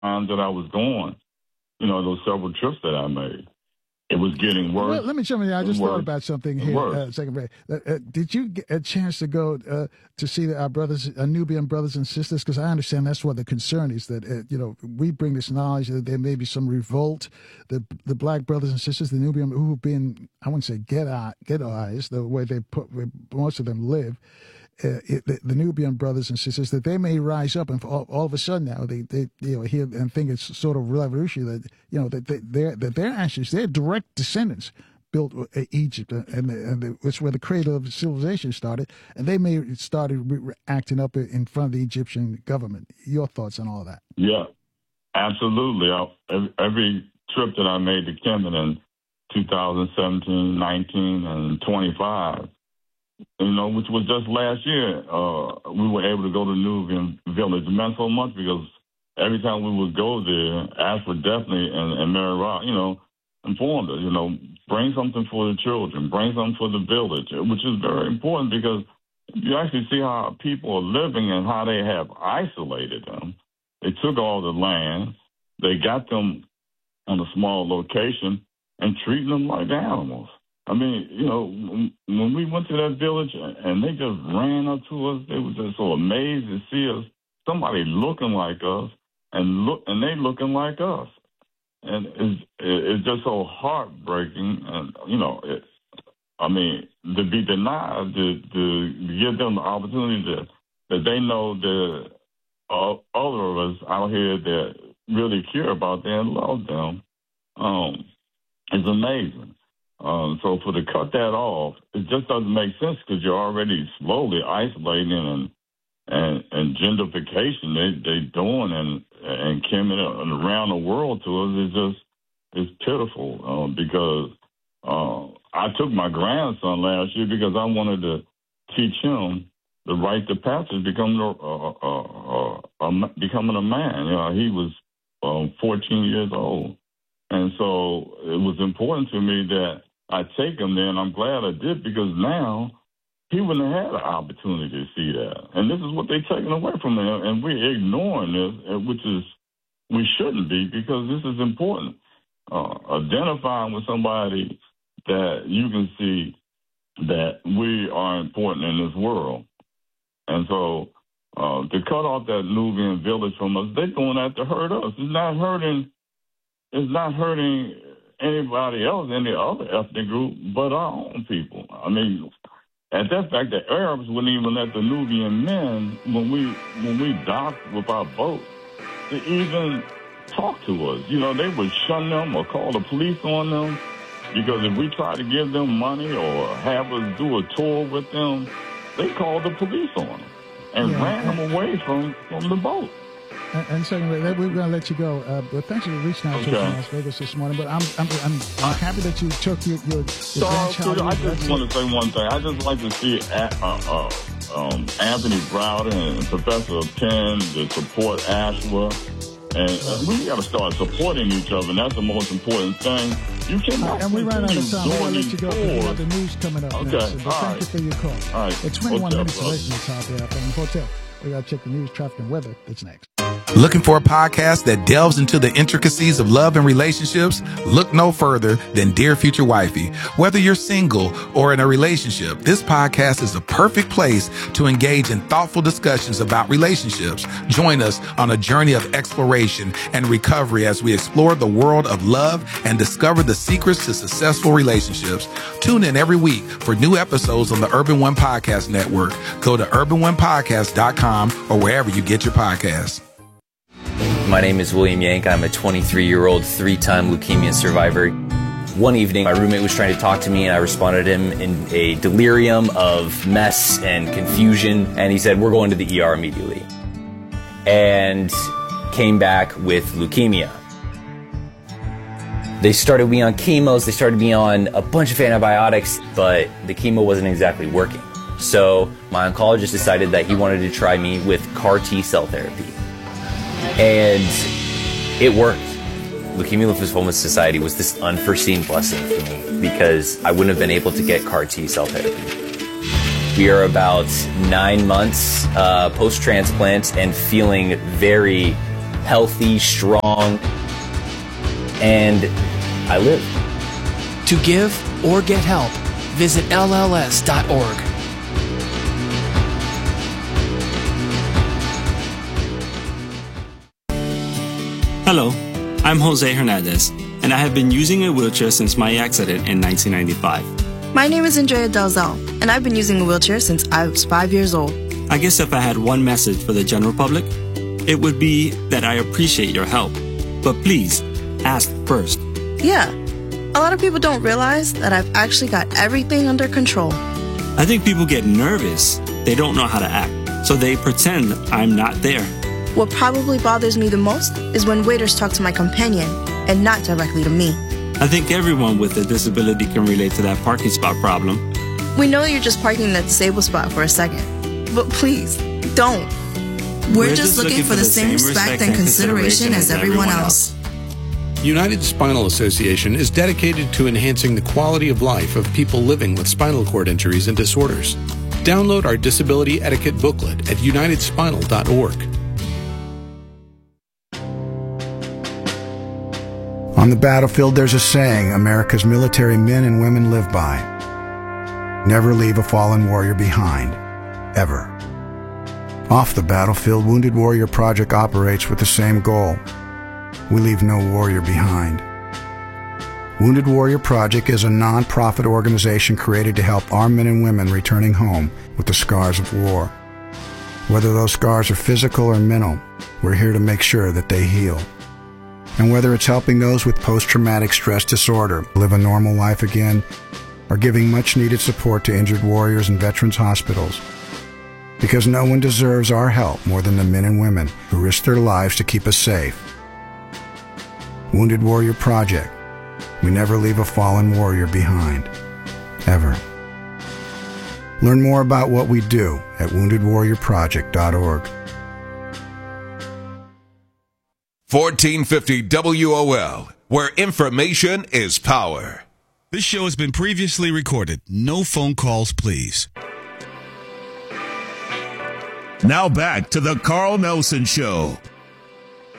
time that I was going, those several trips that I made. It was getting worse. Well, let me jump in. I just thought about something here. Second break. Did you get a chance to go to see our brothers, Nubian brothers and sisters? Because I understand that's what the concern is, that we bring this knowledge that there may be some revolt. The black brothers and sisters, the Nubian, who've been, I wouldn't say ghettoized, the way where most of them live. The Nubian brothers and sisters, that they may rise up and all of a sudden now they hear and think it's sort of revolutionary that their ancestors, their direct descendants built Egypt and it's where the cradle of civilization started, and they may started acting up in front of the Egyptian government. Your thoughts on all that? Yeah, absolutely. Every trip that I made to Kemet in 2017, 19, and 25. Which was just last year, we were able to go to Nubian Village. It meant so much because every time we would go there, Ashford definitely and Mary Rock, informed us, bring something for the children, bring something for the village, which is very important because you actually see how people are living and how they have isolated them. They took all the land, they got them on a small location and treating them like animals. I mean, when we went to that village and they just ran up to us, they were just so amazed to see us, somebody looking like us, and they looking like us. And it's just so heartbreaking. And, to be denied, to give them the opportunity that they know that other of us out here that really care about them and love them, is amazing. So for to cut that off, it just doesn't make sense because you're already slowly isolating and gentrification they doing and coming around the world to us is pitiful because I took my grandson last year because I wanted to teach him the rite of passage, becoming a man. He was 14 years old, and so it was important to me that I take him there, and I'm glad I did because now he wouldn't have had the opportunity to see that. And this is what they're taking away from him, and we're ignoring this, which is we shouldn't be because this is important. Identifying with somebody that you can see that we are important in this world. And so to cut off that Nubian village from us, they're going out to hurt us. It's not hurting anybody else, any other ethnic group, but our own people. I mean, at that fact, the Arabs wouldn't even let the Nubian men, when we docked with our boat, to even talk to us. They would shun them or call the police on them because if we try to give them money or have us do a tour with them, they called the police on them and ran them away from the boat. And secondly, we're going to let you go. But thanks for reaching out to Las Vegas this morning. But I'm happy that you took your grandchild. I just want to say one thing. I just like to see Anthony Browder and Professor Penn to support Ashworth. And we got to start supporting each other, and that's the most important thing. You cannot. And we ran out of time. We're going to let you go because we have the news coming up. Okay. Next. So thank you for your call. All right. It's 21 minutes away from the top of the afternoon. Hotel. We got to check the news, traffic, and weather. That's next. Looking for a podcast that delves into the intricacies of love and relationships? Look no further than Dear Future Wifey. Whether you're single or in a relationship, this podcast is the perfect place to engage in thoughtful discussions about relationships. Join us on a journey of exploration and recovery as we explore the world of love and discover the secrets to successful relationships. Tune in every week for new episodes on the Urban One Podcast Network. Go to urbanonepodcast.com or wherever you get your podcasts. My name is William Yank. I'm a 23-year-old three-time leukemia survivor. One evening, my roommate was trying to talk to me, and I responded to him in a delirium of mess and confusion, and he said, "We're going to the ER immediately," and came back with leukemia. They started me on chemos, they started me on a bunch of antibiotics, but the chemo wasn't exactly working. So my oncologist decided that he wanted to try me with CAR T-cell therapy. And it worked. Leukemia Lymphoma Society was this unforeseen blessing for me because I wouldn't have been able to get CAR T-cell therapy. We are about 9 months post-transplant and feeling very healthy, strong, and I live. To give or get help, visit LLS.org. Hello, I'm Jose Hernandez, and I have been using a wheelchair since my accident in 1995. My name is Andrea Dalzell, and I've been using a wheelchair since I was 5 years old. I guess if I had one message for the general public, it would be that I appreciate your help, but please, ask first. Yeah, a lot of people don't realize that I've actually got everything under control. I think people get nervous. They don't know how to act, so they pretend I'm not there. What probably bothers me the most is when waiters talk to my companion and not directly to me. I think everyone with a disability can relate to that parking spot problem. We know you're just parking in the disabled spot for a second, but please, don't. We're just looking for the same respect and consideration as everyone else. United Spinal Association is dedicated to enhancing the quality of life of people living with spinal cord injuries and disorders. Download our disability etiquette booklet at unitedspinal.org. On the battlefield, there's a saying America's military men and women live by. Never leave a fallen warrior behind, ever. Off the battlefield, Wounded Warrior Project operates with the same goal. We leave no warrior behind. Wounded Warrior Project is a non-profit organization created to help our men and women returning home with the scars of war. Whether those scars are physical or mental, we're here to make sure that they heal. And whether it's helping those with post-traumatic stress disorder live a normal life again, or giving much-needed support to injured warriors in veterans' hospitals. Because no one deserves our help more than the men and women who risk their lives to keep us safe. Wounded Warrior Project. We never leave a fallen warrior behind. Ever. Learn more about what we do at woundedwarriorproject.org. 1450 WOL, where information is power. This show has been previously recorded. No phone calls, please. Now back to the Carl Nelson Show